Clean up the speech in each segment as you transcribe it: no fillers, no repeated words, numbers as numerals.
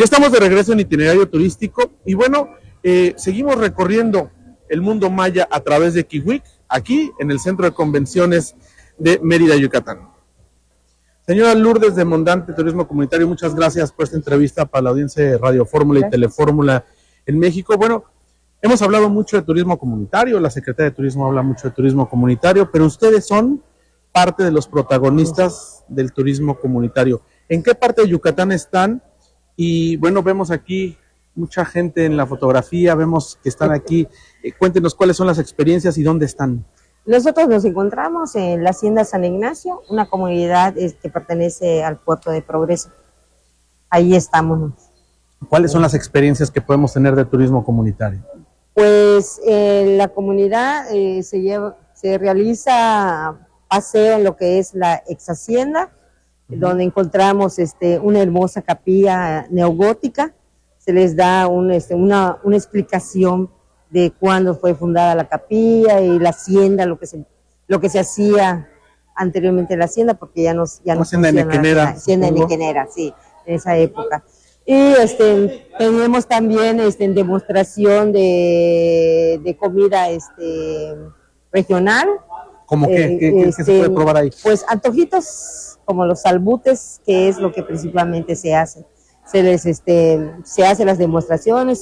estamos de regreso en Itinerario Turístico y bueno, seguimos recorriendo el mundo maya a través de Kiwik, aquí en el Centro de Convenciones de Mérida, Yucatán. Señora Lourdes de Mondante, Turismo Comunitario, muchas gracias por esta entrevista para la audiencia de Radio Fórmula y Telefórmula en México. Bueno, hemos hablado mucho de turismo comunitario, la Secretaría de Turismo habla mucho de turismo comunitario, pero ustedes son parte de los protagonistas del turismo comunitario. ¿En qué parte de Yucatán están? Y bueno, vemos aquí mucha gente en la fotografía, vemos que están aquí. Cuéntenos cuáles son las experiencias y dónde están. Nosotros nos encontramos en la Hacienda San Ignacio, una comunidad que pertenece al Puerto de Progreso. Ahí estamos. ¿Cuáles son las experiencias que podemos tener de turismo comunitario? Pues la comunidad se realiza paseo en lo que es la ex hacienda, donde encontramos una hermosa capilla neogótica. Se les da una explicación de cuándo fue fundada la capilla y la hacienda, lo que se hacía anteriormente en la hacienda, porque ya no hacienda nequenera. Hacienda nequenera, sí, en esa época. Y tenemos también demostración de comida regional. ¿Cómo qué se puede probar ahí? Pues antojitos como los salbutes, que es lo que principalmente se hace. Se hacen las demostraciones,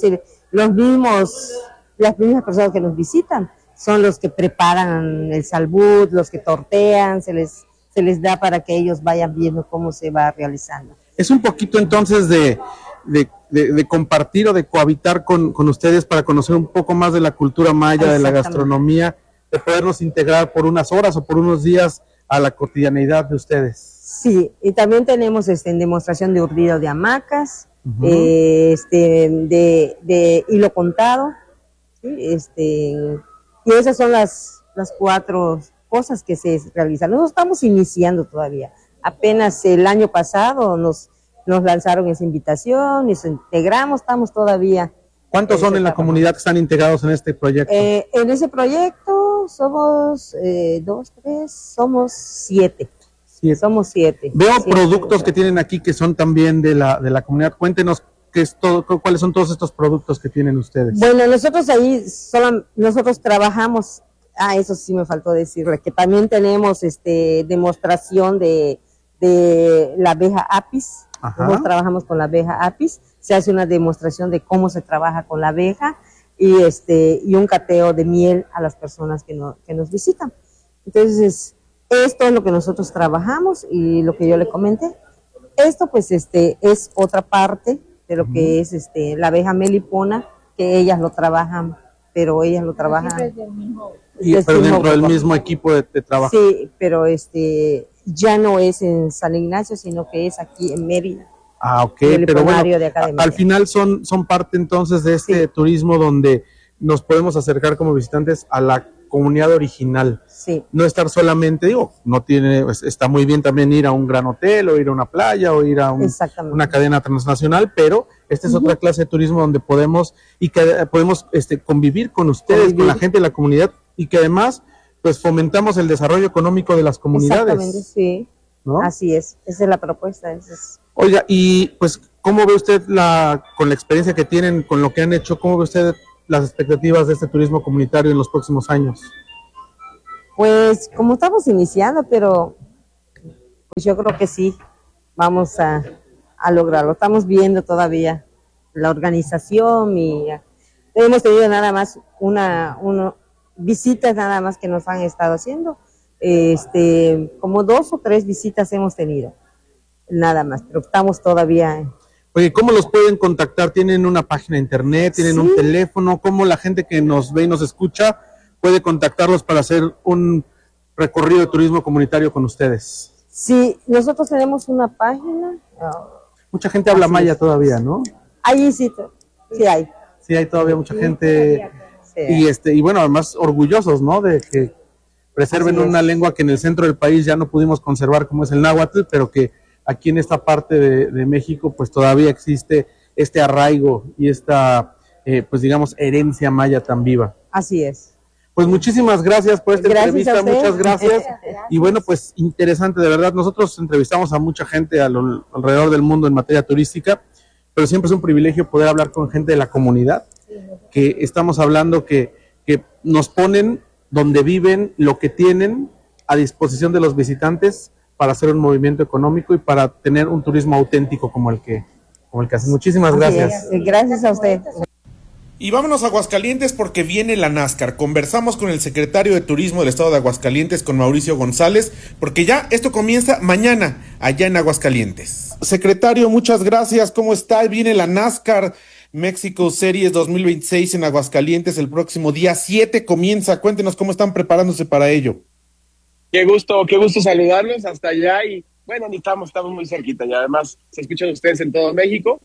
las mismas personas que nos visitan son los que preparan el salbut, los que tortean, se les da para que ellos vayan viendo cómo se va realizando. Es un poquito entonces de compartir o de cohabitar con ustedes para conocer un poco más de la cultura maya, de la gastronomía, de podernos integrar por unas horas o por unos días a la cotidianeidad de ustedes. Sí, y también tenemos demostración de urdido de hamacas, de hilo contado, ¿sí? Y esas son las 4 cosas que se realizan. Nosotros estamos iniciando todavía. Apenas el año pasado nos lanzaron esa invitación, nos integramos, estamos todavía. ¿Cuántos son en la comunidad que están integrados en este proyecto? En ese proyecto somos somos 7. Somos 7. Veo productos que tienen aquí que son también de la comunidad. Cuéntenos cuáles son todos estos productos que tienen ustedes. Bueno, nosotros nosotros trabajamos, eso sí me faltó decirle, que también tenemos demostración de la abeja apis. Nosotros trabajamos con la abeja apis, se hace una demostración de cómo se trabaja con la abeja y un cateo de miel a las personas que nos visitan. Entonces, esto es lo que nosotros trabajamos y lo que yo le comenté. Esto pues es otra parte de lo que es la abeja melipona, que ellas lo trabajan, pero ellas lo trabajan pero dentro del mismo equipo de trabajo. Sí, pero ya no es en San Ignacio, sino que es aquí en Mérida. Ok, pero bueno, al final son parte entonces de este turismo donde nos podemos acercar como visitantes a la comunidad original. Sí. No estar solamente, está muy bien también ir a un gran hotel o ir a una playa o ir a una cadena transnacional, pero esta es otra clase de turismo donde podemos convivir con ustedes, con la gente de la comunidad y que además pues fomentamos el desarrollo económico de las comunidades. Exactamente, sí. ¿No? Así es, esa es la propuesta. Oiga, y pues, ¿cómo ve usted con la experiencia que tienen, con lo que han hecho, cómo ve usted las expectativas de este turismo comunitario en los próximos años? Pues, como estamos iniciando, pero pues yo creo que sí, vamos a lograrlo. Estamos viendo todavía la organización y hemos tenido nada más visitas nada más que nos han estado haciendo. Como 2 o 3 visitas hemos tenido, nada más, pero estamos todavía. Oye, ¿cómo los pueden contactar? ¿Tienen una página de internet? ¿Tienen un teléfono? ¿Cómo la gente que nos ve y nos escucha puede contactarlos para hacer un recorrido de turismo comunitario con ustedes? Sí, nosotros tenemos una página. Mucha gente habla maya todavía, ¿no? Ahí sí hay. Sí, hay todavía mucha gente. Y bueno, además orgullosos, ¿no? De que preserven una lengua que en el centro del país ya no pudimos conservar, como es el náhuatl, pero que aquí en esta parte de México pues todavía existe este arraigo y esta, pues digamos, herencia maya tan viva. Así es. Pues muchísimas gracias por esta entrevista, muchas gracias. Y bueno, pues interesante, de verdad. Nosotros entrevistamos a mucha gente alrededor del mundo en materia turística, pero siempre es un privilegio poder hablar con gente de la comunidad, que estamos hablando que nos ponen donde viven, lo que tienen a disposición de los visitantes para hacer un movimiento económico y para tener un turismo auténtico como el que hacen. Muchísimas gracias. Gracias a usted. Y vámonos a Aguascalientes porque viene la NASCAR. Conversamos con el secretario de Turismo del Estado de Aguascalientes, con Mauricio González, porque ya esto comienza mañana allá en Aguascalientes. Secretario, muchas gracias. ¿Cómo está? Viene la NASCAR México Series 2026 en Aguascalientes el próximo día 7 comienza. Cuéntenos cómo están preparándose para ello. Qué gusto saludarlos hasta allá y bueno, ni estamos muy cerquita y además se escuchan ustedes en todo México.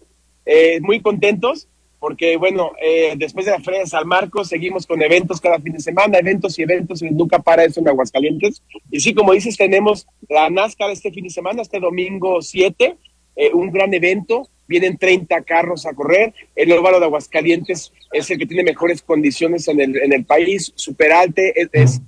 Muy contentos porque bueno, después de la Feria de San Marcos seguimos con eventos cada fin de semana, eventos y nunca para eso en Aguascalientes. Y sí, como dices, tenemos la NASCAR este fin de semana, este domingo 7, un gran evento. Vienen 30 carros a correr. El óvalo de Aguascalientes es el que tiene mejores condiciones en el país. Superalte es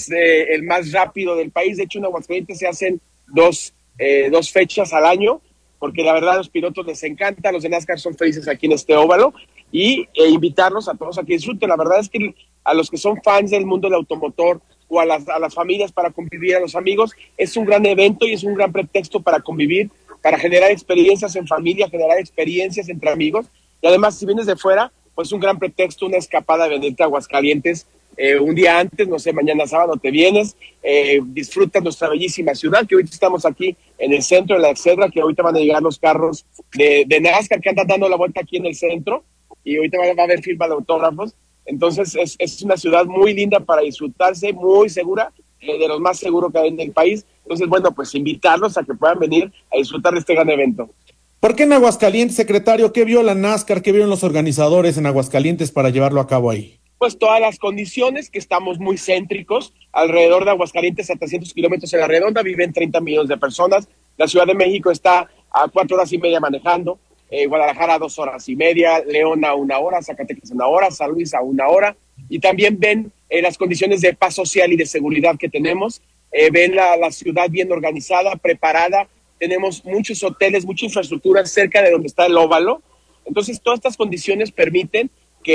el más rápido del país. De hecho, en Aguascalientes se hacen dos fechas al año, porque la verdad a los pilotos les encanta, los de NASCAR son felices aquí en este óvalo, y invitarlos a todos a que disfruten. La verdad es que a los que son fans del mundo del automotor o a las familias para convivir, a los amigos, es un gran evento y es un gran pretexto para convivir, para generar experiencias en familia, generar experiencias entre amigos, y además si vienes de fuera, pues un gran pretexto, una escapada de venirte a Aguascalientes un día antes, no sé, mañana sábado te vienes, disfrutas nuestra bellísima ciudad, que ahorita estamos aquí en el centro de la Excedra, que ahorita van a llegar los carros de NASCAR que andan dando la vuelta aquí en el centro, y ahorita va a haber firma de autógrafos. Entonces es una ciudad muy linda para disfrutarse, muy segura, de los más seguros que hay en el país. Entonces, bueno, pues invitarlos a que puedan venir a disfrutar de este gran evento. ¿Por qué en Aguascalientes, secretario? ¿Qué vio la NASCAR? ¿Qué vieron los organizadores en Aguascalientes para llevarlo a cabo ahí? Pues todas las condiciones, que estamos muy céntricos, alrededor de Aguascalientes, a 300 kilómetros en la redonda, viven 30 millones de personas. La Ciudad de México está a 4 horas y media manejando, Guadalajara a 2 horas y media, León a 1 hora, Zacatecas a 1 hora, San Luis a 1 hora, y también ven las condiciones de paz social y de seguridad que tenemos. Ven la ciudad bien organizada, preparada. Tenemos muchos hoteles, mucha infraestructura cerca de donde está el óvalo. Entonces, todas estas condiciones permiten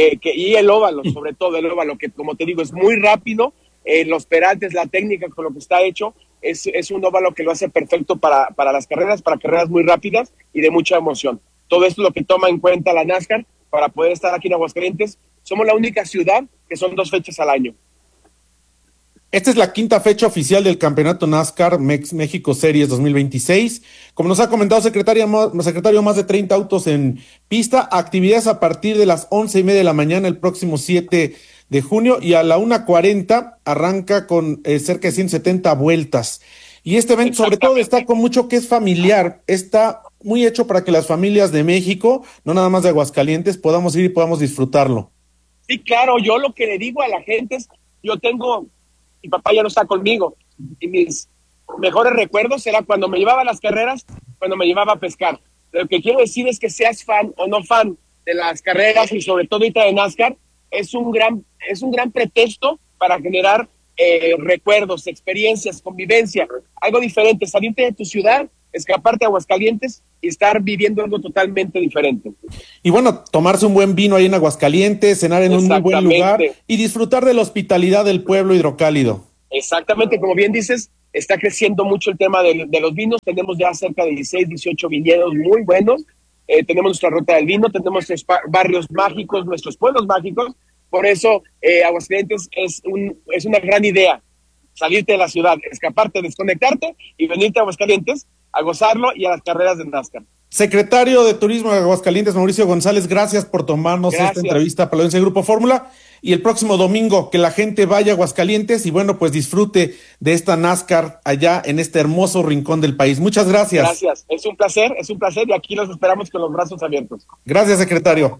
y el óvalo, sobre todo el óvalo, que como te digo, es muy rápido. Los peraltes, la técnica con lo que está hecho, es un óvalo que lo hace perfecto para las carreras, para carreras muy rápidas y de mucha emoción. Todo esto es lo que toma en cuenta la NASCAR para poder estar aquí en Aguascalientes. Somos la única ciudad que son 2 fechas al año. Esta es la 5ª fecha oficial del Campeonato NASCAR México Series 2026. Como nos ha comentado secretario, más de 30 autos en pista, actividades a partir de las 11:30 de la mañana el próximo 7 de junio y a la 1:40 arranca con cerca de 170 vueltas. Y este evento sobre todo está con mucho que es familiar, está muy hecho para que las familias de México, no nada más de Aguascalientes, podamos ir y podamos disfrutarlo. Sí, claro, yo lo que le digo a la gente es, mi papá ya no está conmigo, y mis mejores recuerdos era cuando me llevaba a las carreras, cuando me llevaba a pescar. Lo que quiero decir es que seas fan o no fan de las carreras y sobre todo ahorita de NASCAR, es un gran pretexto para generar recuerdos, experiencias, convivencia, algo diferente, salirte de tu ciudad, escaparte a Aguascalientes y estar viviendo algo totalmente diferente. Y bueno, tomarse un buen vino ahí en Aguascalientes, cenar en un muy buen lugar y disfrutar de la hospitalidad del pueblo hidrocálido. Exactamente, como bien dices, está creciendo mucho el tema de los vinos. Tenemos ya cerca de 16, 18 viñedos muy buenos. Tenemos nuestra ruta del vino, tenemos nuestros barrios mágicos, nuestros pueblos mágicos. Por eso Aguascalientes es una gran idea. Salirte de la ciudad, escaparte, desconectarte y venirte a Aguascalientes a gozarlo y a las carreras de NASCAR. Secretario de Turismo de Aguascalientes, Mauricio González, gracias por tomarnos esta entrevista para el Grupo Fórmula. Y el próximo domingo que la gente vaya a Aguascalientes y bueno, pues disfrute de esta NASCAR allá en este hermoso rincón del país. Muchas gracias. Gracias, es un placer y aquí los esperamos con los brazos abiertos. Gracias, secretario.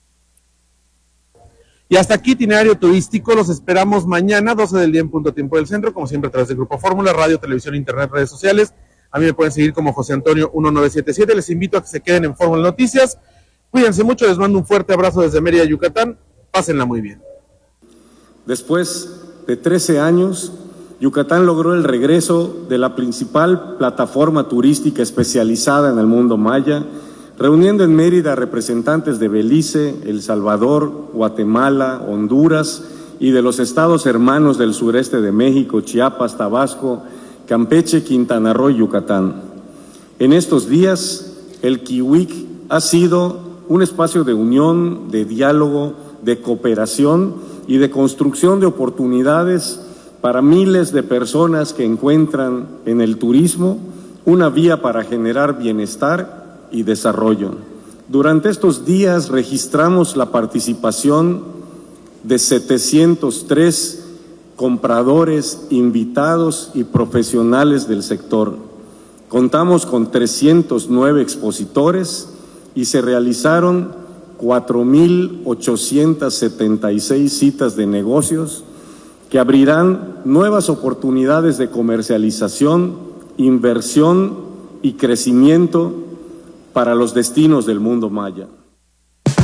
Y hasta aquí itinerario turístico, los esperamos mañana, 12 del día en punto tiempo del centro, como siempre a través del Grupo Fórmula, radio, televisión, internet, redes sociales. A mí me pueden seguir como José Antonio 1977, les invito a que se queden en Fórmula Noticias. Cuídense mucho, les mando un fuerte abrazo desde Mérida, Yucatán, pásenla muy bien. Después de 13 años, Yucatán logró el regreso de la principal plataforma turística especializada en el mundo maya, reuniendo en Mérida representantes de Belice, El Salvador, Guatemala, Honduras y de los estados hermanos del sureste de México, Chiapas, Tabasco, Campeche, Quintana Roo y Yucatán. En estos días, el Kiwik ha sido un espacio de unión, de diálogo, de cooperación y de construcción de oportunidades para miles de personas que encuentran en el turismo una vía para generar bienestar y desarrollo. Durante estos días registramos la participación de 703 compradores, invitados y profesionales del sector. Contamos con 309 expositores y se realizaron 4,876 citas de negocios que abrirán nuevas oportunidades de comercialización, inversión y crecimiento para los destinos del mundo maya.